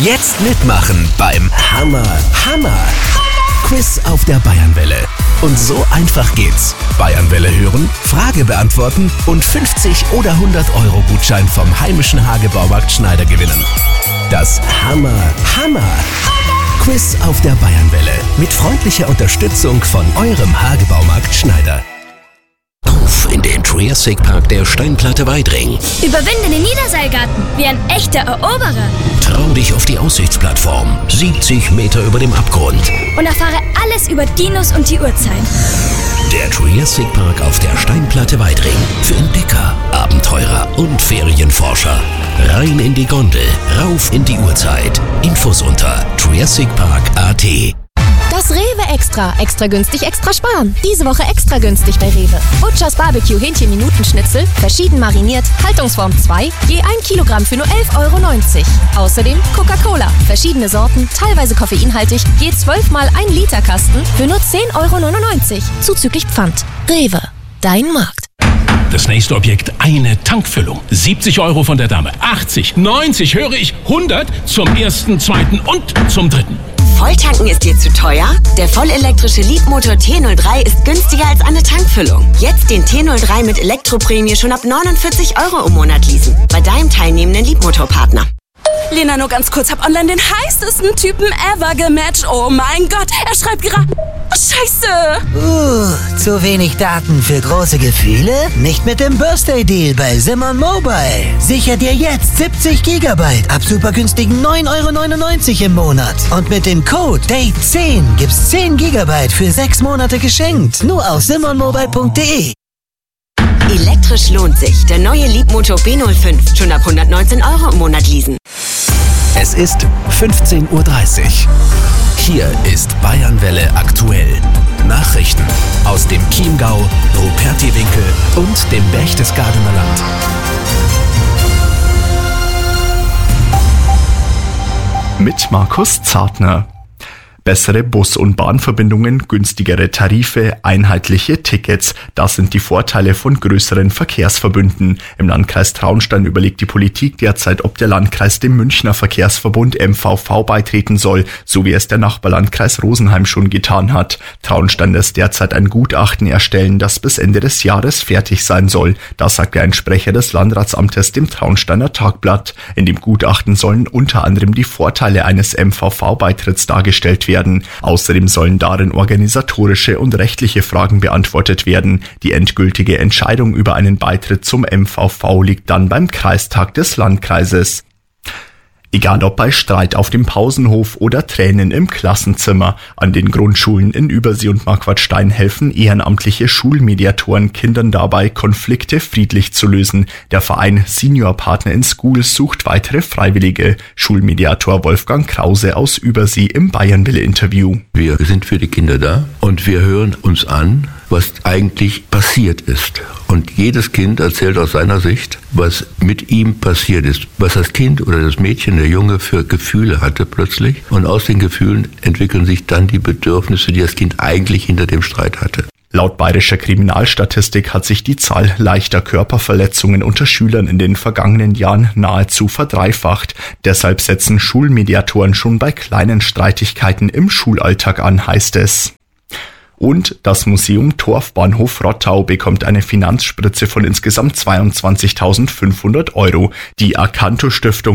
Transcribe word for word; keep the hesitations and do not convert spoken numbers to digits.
Jetzt mitmachen beim Hammer Hammer Quiz auf der Bayernwelle. Und so einfach geht's. Bayernwelle hören, Frage beantworten und fünfzig oder hundert Euro Gutschein vom heimischen Hagebaumarkt Schneider gewinnen. Das Hammer Hammer Quiz auf der Bayernwelle mit freundlicher Unterstützung von eurem Hagebaumarkt Schneider. Auf in den Triassic Park der Steinplatte Weidring. Überwinde den Niederseilgarten wie ein echter Eroberer. Trau dich auf die Aussichtsplattform, siebzig Meter über dem Abgrund. Und erfahre alles über Dinos und die Urzeit. Der Triassic Park auf der Steinplatte Weidring. Für Entdecker, Abenteurer und Ferienforscher. Rein in die Gondel, rauf in die Urzeit. Infos unter triassic park punkt a t. Das Rewe Extra. Extra günstig, extra sparen. Diese Woche extra günstig bei Rewe. Butchers Barbecue Hähnchen-Minutenschnitzel, verschieden mariniert, Haltungsform zwei, je ein Kilogramm für nur elf Euro neunzig. Außerdem Coca-Cola, verschiedene Sorten, teilweise koffeinhaltig, je zwölf mal ein Liter Kasten für nur zehn Euro neunundneunzig. Zuzüglich Pfand. Rewe, dein Markt. Das nächste Objekt, eine Tankfüllung. siebzig Euro von der Dame, achtzig, neunzig, höre ich, hundert zum ersten, zweiten und zum dritten. Volltanken ist dir zu teuer? Der vollelektrische Leapmotor T null drei ist günstiger als eine Tankfüllung. Jetzt den T null drei mit Elektroprämie schon ab neunundvierzig Euro im Monat leasen. Bei deinem teilnehmenden Leapmotor-Partner. Lena, nur ganz kurz, hab online den heißesten Typen ever gematcht. Oh mein Gott, er schreibt gerade... Scheiße! Uh, zu wenig Daten für große Gefühle? Nicht mit dem Birthday-Deal bei Simon Mobile. Sicher dir jetzt siebzig Gigabyte ab super günstigen neun Euro neunundneunzig im Monat. Und mit dem Code Date zehn gibt's zehn Gigabyte für sechs Monate geschenkt. Nur auf simon mobile punkt de. Elektrisch lohnt sich. Der neue Leapmotor B null fünf. Schon ab hundertneunzehn Euro im Monat leasen. Es ist fünfzehn Uhr dreißig. Hier ist Bayernwelle aktuell. Nachrichten aus dem Chiemgau, Rupertiwinkel und dem Berchtesgadener Land. Mit Markus Zartner. Bessere Bus- und Bahnverbindungen, günstigere Tarife, einheitliche Tickets. Das sind die Vorteile von größeren Verkehrsverbünden. Im Landkreis Traunstein überlegt die Politik derzeit, ob der Landkreis dem Münchner Verkehrsverbund M V V beitreten soll, so wie es der Nachbarlandkreis Rosenheim schon getan hat. Traunstein lässt derzeit ein Gutachten erstellen, das bis Ende des Jahres fertig sein soll. Das sagte ein Sprecher des Landratsamtes dem Traunsteiner Tagblatt. In dem Gutachten sollen unter anderem die Vorteile eines M V V-Beitritts dargestellt werden. Werden. Außerdem sollen darin organisatorische und rechtliche Fragen beantwortet werden. Die endgültige Entscheidung über einen Beitritt zum M V V liegt dann beim Kreistag des Landkreises. Egal ob bei Streit auf dem Pausenhof oder Tränen im Klassenzimmer, an den Grundschulen in Übersee und Marquardstein helfen ehrenamtliche Schulmediatoren Kindern dabei, Konflikte friedlich zu lösen. Der Verein Senior Partner in Schools sucht weitere Freiwillige. Schulmediator Wolfgang Krause aus Übersee im Bayernwelle-Interview. Wir sind für die Kinder da und wir hören uns an, was eigentlich passiert ist. Und jedes Kind erzählt aus seiner Sicht, was mit ihm passiert ist, was das Kind oder das Mädchen, der Junge für Gefühle hatte plötzlich. Und aus den Gefühlen entwickeln sich dann die Bedürfnisse, die das Kind eigentlich hinter dem Streit hatte. Laut bayerischer Kriminalstatistik hat sich die Zahl leichter Körperverletzungen unter Schülern in den vergangenen Jahren nahezu verdreifacht. Deshalb setzen Schulmediatoren schon bei kleinen Streitigkeiten im Schulalltag an, heißt es. Und das Museum Torfbahnhof Rottau bekommt eine Finanzspritze von insgesamt zweiundzwanzigtausendfünfhundert Euro. Die Acanto Stiftung